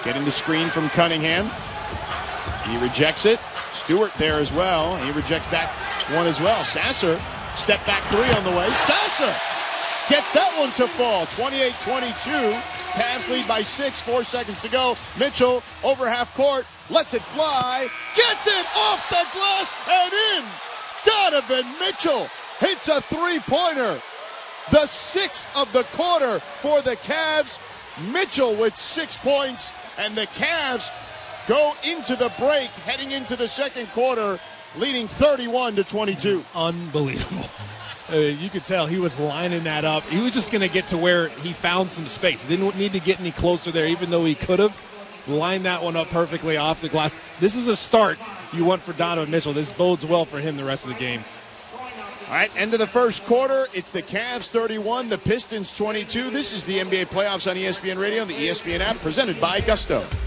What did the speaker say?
Getting the screen from Cunningham. He rejects it. Stewart there as well. He rejects that one as well. Sasser, step back three on the way. Sasser gets that one to fall. 28-22. Cavs lead by 6. 4 seconds to go. Mitchell over half court. Lets it fly. Gets it off the glass and in. Donovan Mitchell hits a three-pointer. The 6th of the quarter for the Cavs. Mitchell with 6 points. And the Cavs go into the break, heading into the second quarter, leading 31-22. Unbelievable. You could tell he was lining that up. He was just going to get to where he found some space. He didn't need to get any closer there, even though he could have lined that one up perfectly off the glass. This is a start you want for Donovan Mitchell. This bodes well for him the rest of the game. All right, end of the first quarter. It's the Cavs 31, the Pistons 22. This is the NBA playoffs on ESPN Radio and the ESPN app, presented by Gusto.